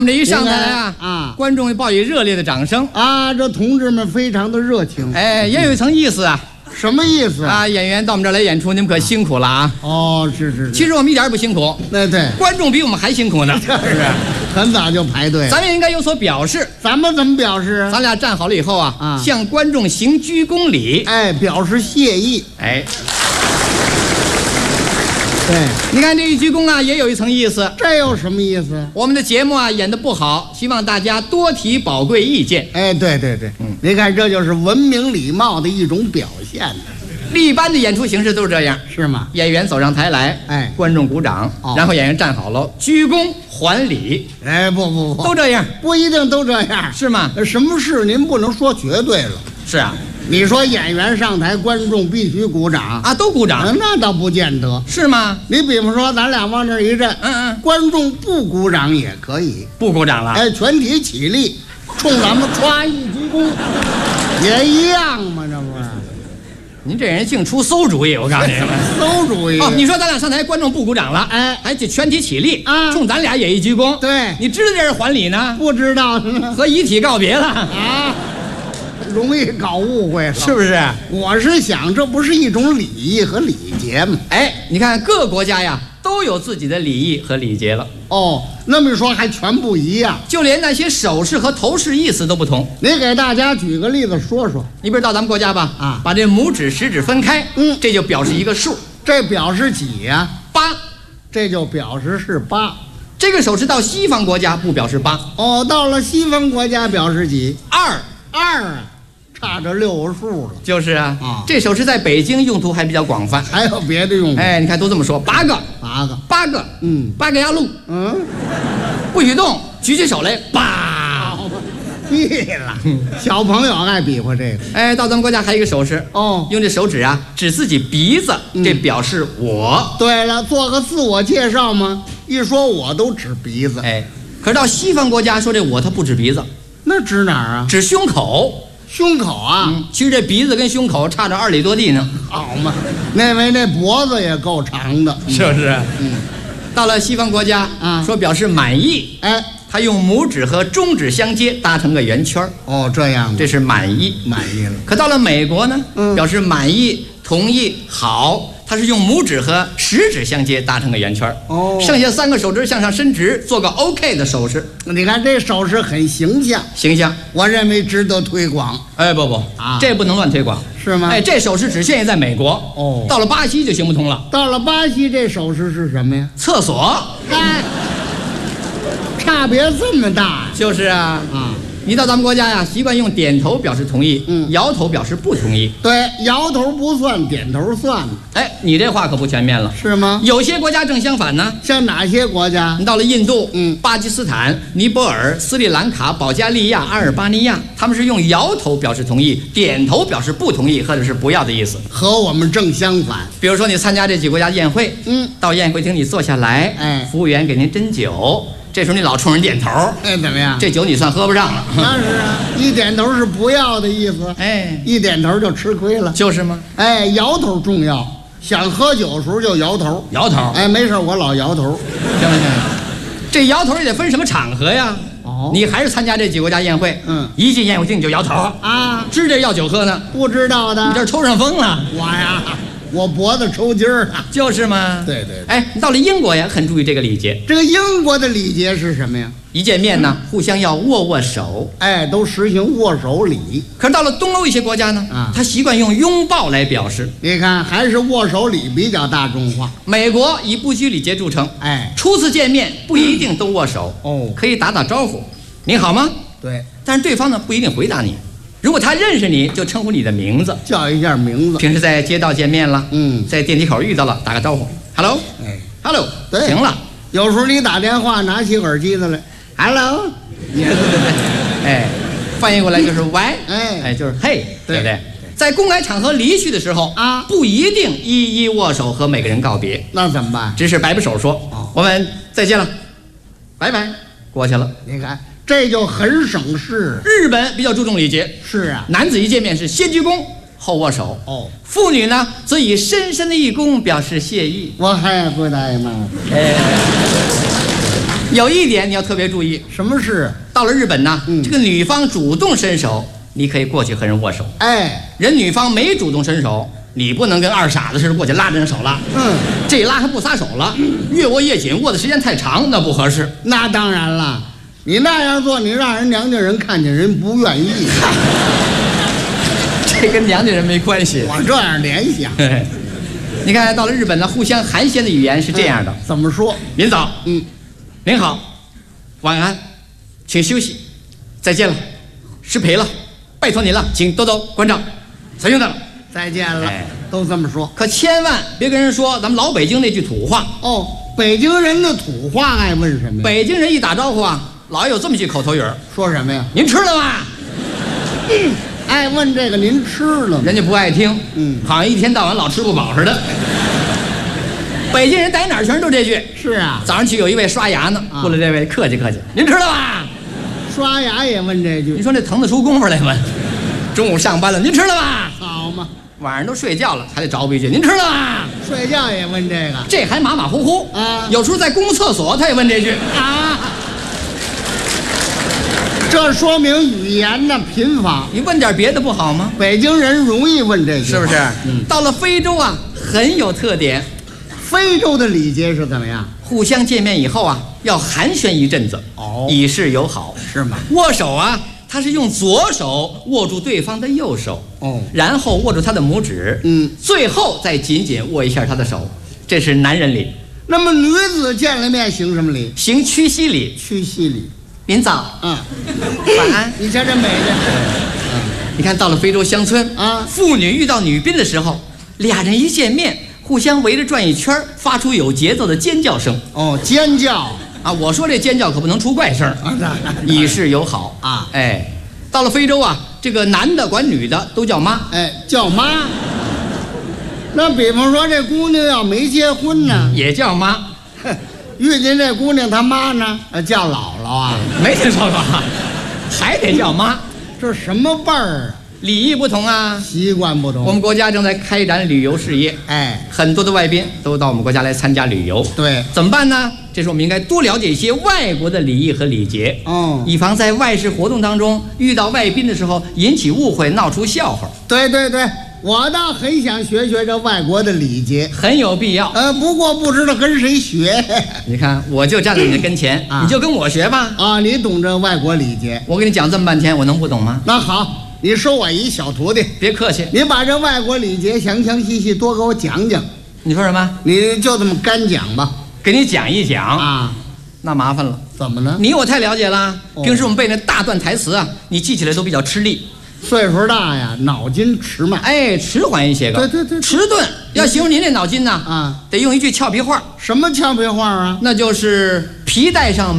这一上台啊，观众报以热烈的掌声啊！这同志们非常的热情， 哎，也有一层意思啊。 什么意思啊？演员到我们这儿来演出，你们可辛苦了啊！ 哦，是。 其实我们一点也不辛苦， 对， 观众比我们还辛苦呢，是不是？ 很早就排队， 咱们也应该有所表示。 咱们怎么表示？ 咱俩站好了以后啊，向观众行鞠躬礼， 哎，表示谢意， 哎。 对， 你看这一鞠躬啊，也有一层意思。 这有什么意思？ 我们的节目啊演得不好，希望大家多提宝贵意见。 哎，对，你看这就是文明礼貌的一种表现。 一般的演出形式都是这样， 是吗？ 演员走上台来， 哎， 观众鼓掌，然后演员站好了，鞠躬还礼。 哎，不， 都这样， 不一定都这样， 是吗？ 什么事您不能说绝对了。 是啊。 你说演员上台，观众必须鼓掌啊，都鼓掌， 那倒不见得， 是吗？ 你比方说，咱俩往这一站，观众不鼓掌也可以， 不鼓掌了， 哎，全体起立，冲咱们歘一鞠躬，也一样嘛，这不是？ 您这人净出馊主意，我告诉你们， 馊主意哦！你说咱俩上台，观众不鼓掌了，哎，还得全体起立啊， 冲咱俩也一鞠躬。 对， 你知道这是还礼呢？ 不知道呢， 和遗体告别了啊。容易搞误会， 是不是？ 我是想，这不是一种礼仪和礼节吗？ 哎，你看各国家呀，都有自己的礼仪和礼节了。 哦，那么说还全不一样， 就连那些手势和头饰意思都不同。 你给大家举个例子说说。 你比如到咱们国家吧， 啊， 把这拇指、食指分开，这就表示一个数。 这表示几呀 ？8， 这就表示是8。 这个手势到西方国家不表示8。 哦，到了西方国家表示几 ？2 啊。差着6个数了， 就是啊，这手势在北京用途还比较广泛， 还有别的用途。 哎，你看都这么说，8个 ，8个 ，8个压路，不许动，举起手来，叭， 对了，小朋友爱比划这个。 哎，到咱们国家还有一个手势，用这手指啊指自己鼻子，这表示我。 对了，做个自我介绍嘛，一说我都指鼻子。 哎，可是到西方国家说这我他不指鼻子， 那指哪儿啊？ 指胸口。 胸口啊， 其实这鼻子跟胸口差着2里多地呢。 好嘛，那位那脖子也够长的， 是不是？到了西方国家啊，说表示满意， 哎， 他用拇指和中指相接，搭成个圆圈。 哦，这样， 这是满意了。 可到了美国呢，表示满意、同意、好。它是用拇指和食指相接，搭成个圆圈。哦，剩下3个手指向上伸直，做个 OK 的手势。 你看这手势很形象，我认为值得推广。 哎，不啊，这不能乱推广， 是吗？ 哎，这手势只限于在美国。哦，到了巴西就行不通了。 到了巴西，这手势是什么呀？ 厕所。 哎，差别这么大。 就是啊。你到咱们国家呀，习惯用点头表示同意，摇头表示不同意。 对，摇头不算，点头算。 哎，你这话可不全面了， 是吗？ 有些国家正相反呢。 像哪些国家？ 你到了印度、巴基斯坦、尼泊尔、斯里兰卡、保加利亚、阿尔巴尼亚，他们是用摇头表示同意，点头表示不同意或者是不要的意思， 和我们正相反。 比如说你参加这几个国家宴会，到宴会厅你坐下来，哎，服务员给您斟酒。这时候你老冲人点头， 哎，怎么样？ 这酒你算喝不上了。 那是啊，一点头是不要的意思， 哎， 一点头就吃亏了， 就是吗？ 哎，摇头重要，想喝酒的时候就摇头，哎，没事，我老摇头， 行不行？这摇头也得分什么场合呀？哦，你还是参加这几个国家宴会，一进宴会厅你就摇头啊，知道要酒喝呢？ 不知道的， 你这抽上风了， 我呀。我脖子抽筋儿了， 就是吗？ 对。 哎，你到了英国呀，很注意这个礼节。 这个英国的礼节是什么呀？ 一见面呢，互相要握手， 哎，都实行握手礼。 可是到了东欧一些国家呢，他习惯用拥抱来表示。 你看，还是握手礼比较大众化。 美国以不拘礼节著称，哎，初次见面不一定都握手，可以打招呼，你好吗？ 对， 但是对方呢不一定回答你。如果他认识你，就称呼你的名字， 叫一下名字。 平时在街道见面了，在电梯口遇到了，打个招呼 ，hello， 哎 ，hello， 对， 行了。 有时候你打电话拿起耳机子来 ，hello， 哎，翻译过来就是喂， 哎， 就是嘿，对不对？在公开场合离去的时候啊，不一定一一握手和每个人告别， 那怎么办？ 只是摆摆手说，我们再见了，拜拜，过去了。 你看。这就很省事。 日本比较注重礼节， 是啊， 男子一见面是先鞠躬后握手，妇女呢则以深深的一躬表示谢意。 我还不答应吗？ 有一点你要特别注意， 什么事？ 到了日本呢，这个女方主动伸手，你可以过去和人握手。 哎， 人女方没主动伸手，你不能跟二傻子似的过去拉着人手了。这一拉还不撒手了，越握越紧，握的时间太长，那不合适。 那当然了，你那样做，你让人娘家人看见，人不愿意。 这跟娘家人没关系。 我这样联想。 你看，到了日本呢，互相寒暄的语言是这样的： 怎么说？ 您早，您好，晚安，请休息，再见了，失陪了，拜托您了，请多多关照，再见了， 再见了，都这么说。 可千万别跟人说咱们老北京那句土话。 哦，北京人的土话爱问什么呀？ 北京人一打招呼啊，老有这么句口头语儿， 说什么呀？ 您吃了吗？ 爱问这个您吃了吗？ 人家不爱听，好像一天到晚老吃不饱似的。北京人在哪儿全都这句。 是啊， 早上去有一位刷牙呢，过来这位客气客气，您吃了吧？ 刷牙也问这句。 你说那腾得出功夫来问？中午上班了，您吃了吧？ 好嘛， 晚上都睡觉了，还得找补一句，您吃了吧？ 睡觉也问这个， 这还马马虎虎啊。 有时候在公共厕所他也问这句啊。这说明语言的贫乏。 你问点别的不好吗？ 北京人容易问这句， 是不是？到了非洲啊，很有特点。 非洲的礼节是怎么样？ 互相见面以后啊，要寒暄一阵子，以示友好， 是吗？ 握手啊，他是用左手握住对方的右手，然后握住他的拇指，最后再紧紧握一下他的手，这是男人礼。 那么女子见了面行什么礼？ 行屈膝礼。 屈膝礼。 您早，晚安。 你瞧这美的。 你看到了非洲乡村啊，妇女遇到女宾的时候，俩人一见面，互相围着转一圈，发出有节奏的尖叫声。 尖叫啊！我说这尖叫可不能出怪声，以示友好啊。到了非洲啊，这个男的管女的都叫妈， 叫妈。那比方说这姑娘要没结婚呢， 也叫妈。 遇见这姑娘她妈呢，叫姥姥啊？ 没听说过，还得叫妈。 这什么辈儿啊？ 礼仪不同啊， 习惯不同。 我们国家正在开展旅游事业，很多的外宾都到我们国家来参加旅游。 对， 怎么办呢？这时候我们应该多了解一些外国的礼仪和礼节，以防在外事活动当中遇到外宾的时候引起误会，闹出笑话。 对对对。我倒很想学学这外国的礼节， 很有必要。 不过不知道跟谁学。 你看，我就站在你的跟前，你就跟我学吧。 你懂这外国礼节， 我给你讲这么半天，我能不懂吗？ 那好，你收我一小徒弟。 别客气， 你把这外国礼节详详细细多给我讲讲。 你说什么？ 你就这么干讲吧。 给你讲一讲啊， 那麻烦了。 怎么呢？ 你我太了解了，平时我们背那大段台词啊，你记起来都比较吃力。 岁数大呀，脑筋迟慢， 迟缓一些个。 对， 迟钝。要形容您这脑筋呢，得用一句俏皮话。 什么俏皮话啊？ 那就是皮带上